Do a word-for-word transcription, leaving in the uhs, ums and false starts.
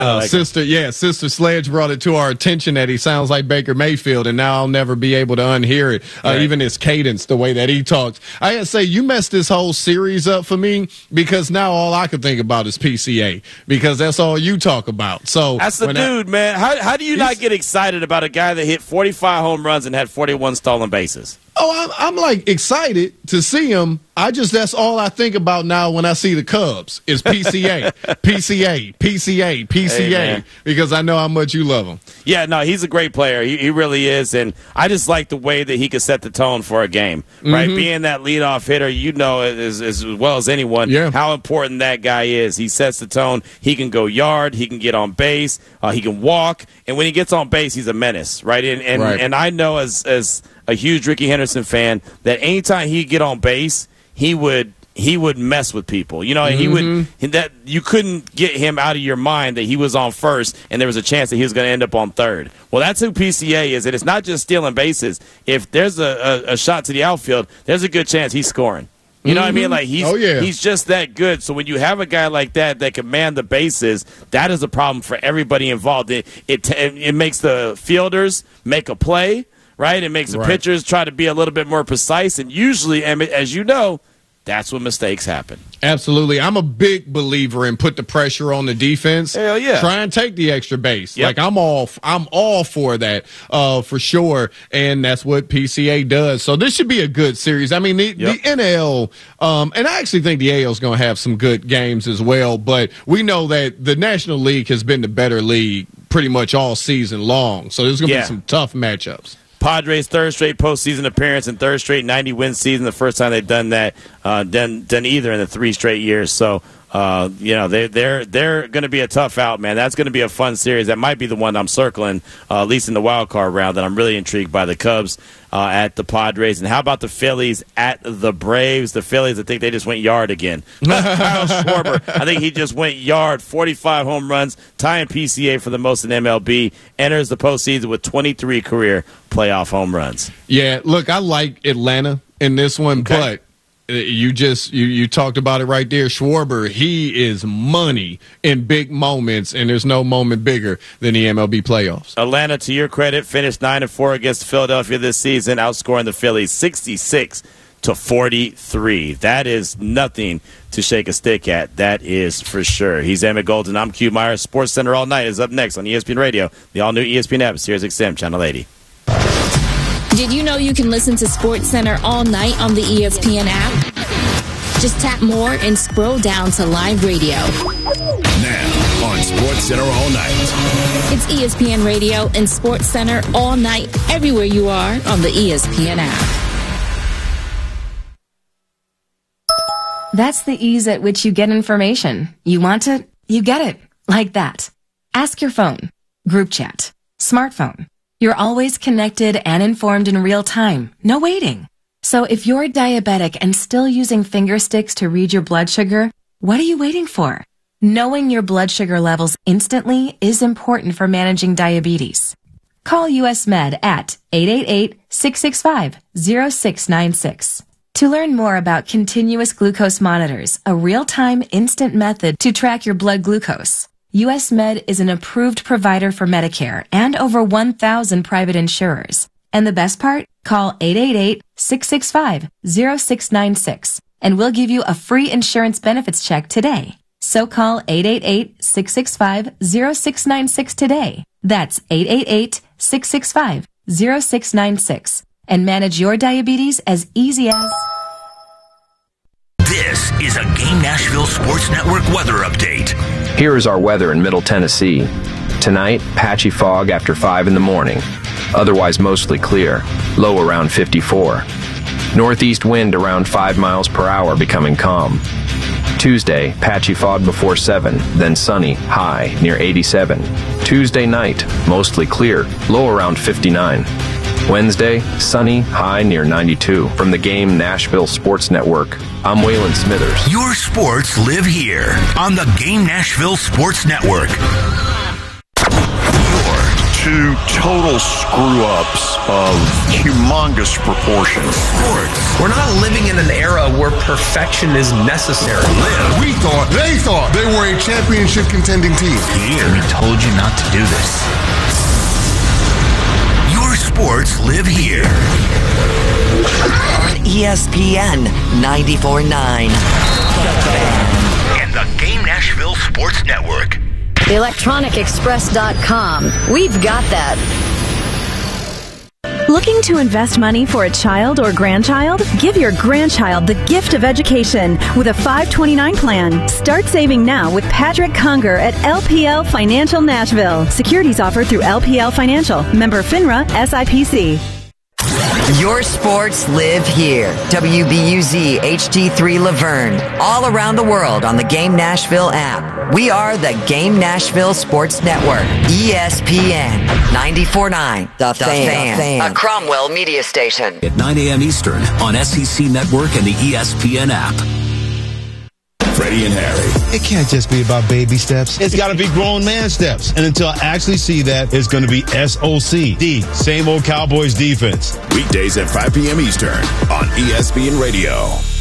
Uh, like sister, yeah, Sister Sledge brought it to our attention that he sounds like Baker Mayfield, and now I'll never be able to unhear it. Uh, right. Even his cadence, the way that he talks. I gotta say, you messed this whole series up for me because now all I can think about is P C A because that's all you talk about. So that's the dude, I, man. How how do you not get excited about a guy that hit forty-five home runs and had forty-one stolen bases? Oh, I'm, I'm like excited to see him. I just, that's all I think about now when I see the Cubs is P C A, P C A, P C A, P C A, hey, because I know how much you love him. Yeah, no, he's a great player. He, he really is. And I just like the way that he could set the tone for a game, right? Mm-hmm. Being that leadoff hitter, you know as, as well as anyone yeah. how important that guy is. He sets the tone. He can go yard. He can get on base. Uh, he can walk. And when he gets on base, he's a menace, right? And and, right. and I know as as a huge Ricky Henderson fan that anytime he'd get on base, he would he would mess with people. You know, mm-hmm. he would that you couldn't get him out of your mind that he was on first and there was a chance that he was going to end up on third. Well, that's who P C A is, and it's not just stealing bases. If there's a, a, a shot to the outfield, there's a good chance he's scoring. You know mm-hmm. what I mean? Like he's oh, yeah. he's just that good. So when you have a guy like that that can man the bases, that is a problem for everybody involved. It it, it makes the fielders make a play. Right? It makes the right. pitchers try to be a little bit more precise, and usually, as you know, that's when mistakes happen. Absolutely. I'm a big believer in put the pressure on the defense. Hell yeah. Try and take the extra base. Yep. Like I'm all I'm all for that, uh, for sure. And that's what P C A does. So this should be a good series. I mean, the, yep. the N L, um, and I actually think the A L is going to have some good games as well. But we know that the National League has been the better league pretty much all season long. So there's going to yeah. be some tough matchups. Padres' third straight postseason appearance and third straight ninety-win season. The first time they've done that, uh, done done either in the three straight years. So, uh, you know, they they're they're going to be a tough out, man. That's going to be a fun series. That might be the one I'm circling, uh, at least in the wild card round. That I'm really intrigued by the Cubs uh, at the Padres. And how about the Phillies at the Braves? The Phillies, I think they just went yard again. Kyle Schwarber, I think he just went yard. forty-five home runs, tying P C A for the most in M L B. Enters the postseason with twenty-three career playoff home runs. Yeah, look, I like Atlanta in this one, okay. but you just you, you talked about it right there. Schwarber, he is money in big moments, and there's no moment bigger than the M L B playoffs. Atlanta, to your credit, finished nine and four against Philadelphia this season, outscoring the Phillies sixty-six to forty-three. That is nothing to shake a stick at. That is for sure. He's Emmett Golden. I'm Q Myers. Sports Center All Night is up next on E S P N Radio, the all-new E S P N app, Sirius X M, Channel eighty. Did you know you can listen to Sports Center all night on the E S P N app? Just tap more and scroll down to live radio. Now on Sports Center all night. It's E S P N Radio and Sports Center all night, everywhere you are on the E S P N app. That's the ease at which you get information. You want it, you get it. Like that. Ask your phone. Group chat. Smartphone. You're always connected and informed in real time. No waiting. So if you're diabetic and still using finger sticks to read your blood sugar, what are you waiting for? Knowing your blood sugar levels instantly is important for managing diabetes. Call U S Med at eight eight eight, six six five, zero six nine six. To learn more about continuous glucose monitors, a real-time instant method to track your blood glucose, U S Med is an approved provider for Medicare and over one thousand private insurers. And the best part? Call eight eight eight, six six five, zero six nine six and we'll give you a free insurance benefits check today. So call eight eight eight, six six five, zero six nine six today. That's eight eight eight, six six five, zero six nine six and manage your diabetes as easy as... This is a Game Nashville Sports Network weather update. Here is our weather in Middle Tennessee. Tonight, patchy fog after five in the morning. Otherwise mostly clear, low around fifty-four. Northeast wind around five miles per hour becoming calm. Tuesday, patchy fog before seven, then sunny, high near eighty-seven. Tuesday night, mostly clear, low around fifty-nine. Wednesday, sunny, high near ninety-two. From the Game Nashville Sports Network, I'm Waylon Smithers. Your sports live here on the Game Nashville Sports Network. You're two total screw-ups of humongous proportions. Sports. We're not living in an era where perfection is necessary. Live. We thought, they thought they were a championship contending team. Here. We told you not to do this. Your sports live here. On E S P N ninety-four point nine. And the Game Nashville Sports Network. electronic express dot com. We've got that. Looking to invest money for a child or grandchild? Give your grandchild the gift of education with a five twenty-nine plan. Start saving now with Patrick Conger at L P L Financial Nashville. Securities offered through L P L Financial. Member FINRA S I P C. Your sports live here. W B U Z H D three Laverne. All around the world on the Game Nashville app. We are the Game Nashville Sports Network. E S P N ninety-four point nine. The, the fan. fan. A Cromwell media station. At nine a.m. Eastern on S E C Network and the E S P N app. Freddie and Harry. It can't just be about baby steps. It's got to be grown man steps. And until I actually see that, it's going to be S O C. D, same old Cowboys defense. Weekdays at five p.m. Eastern on E S P N Radio.